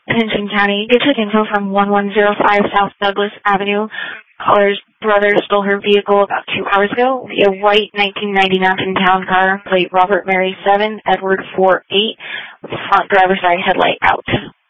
Attention County, you took info from 1105 South Douglas Avenue. Caller's brother stole her vehicle about 2 hours ago. A white 1990 Mountain Town car, plate Robert Mary 7, Edward 48, with the front driver's side headlight out.